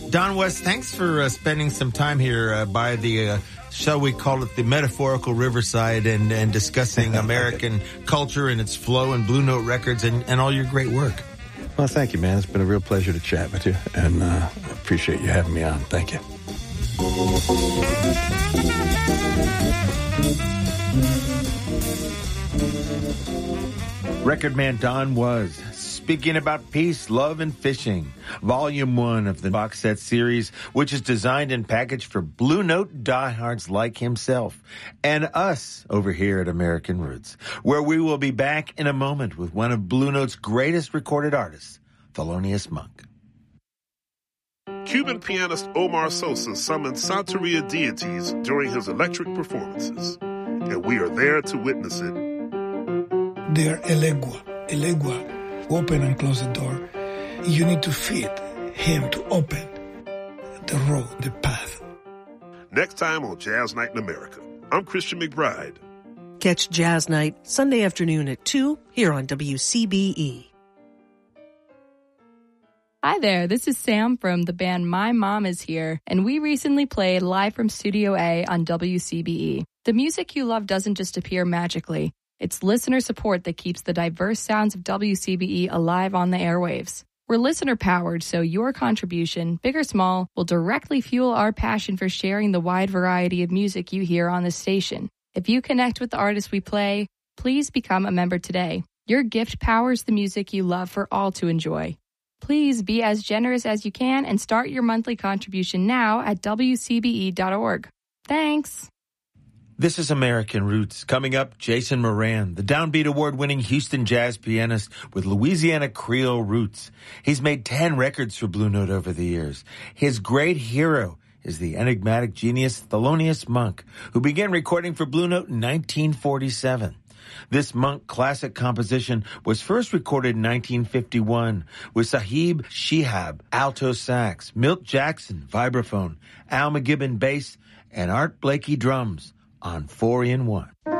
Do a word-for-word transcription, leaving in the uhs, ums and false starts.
Don West, thanks for uh, spending some time here uh, by the, uh, shall we call it, the metaphorical riverside and, and discussing American culture and its flow and Blue Note Records and, and all your great work. Well, thank you, man. It's been a real pleasure to chat with you, and uh, I appreciate you having me on. Thank you. Record man Don Was speaking about peace, love, and fishing. Volume one of the box set series, which is designed and packaged for Blue Note diehards like himself and us over here at American Roots, where we will be back in a moment with one of Blue Note's greatest recorded artists, Thelonious Monk. Cuban pianist Omar Sosa summoned Santeria deities during his electric performances, and we are there to witness it. They're elegua. Elegua. Open and close the door. You need to feed him to open the road, the path. Next time on Jazz Night in America, I'm Christian McBride. Catch Jazz Night Sunday afternoon at two here on W C B E. Hi there, this is Sam from the band My Mom Is Here, and we recently played live from Studio A on W C B E. The music you love doesn't just appear magically. It's listener support that keeps the diverse sounds of W C B E alive on the airwaves. We're listener-powered, so your contribution, big or small, will directly fuel our passion for sharing the wide variety of music you hear on this station. If you connect with the artists we play, please become a member today. Your gift powers the music you love for all to enjoy. Please be as generous as you can and start your monthly contribution now at W C B E dot org. Thanks. This is American Roots. Coming up, Jason Moran, the Downbeat Award-winning Houston jazz pianist with Louisiana Creole roots. He's made ten records for Blue Note over the years. His great hero is the enigmatic genius Thelonious Monk, who began recording for Blue Note in nineteen forty-seven. This Monk classic composition was first recorded in nineteen fifty-one with Sahib Shihab, alto sax, Milt Jackson, vibraphone, Al McGibbon bass, and Art Blakey drums on four in one.